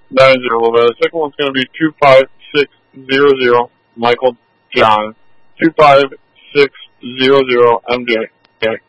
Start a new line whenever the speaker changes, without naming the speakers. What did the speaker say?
The second one's going to be 25600 Michael John. 25600 MJ.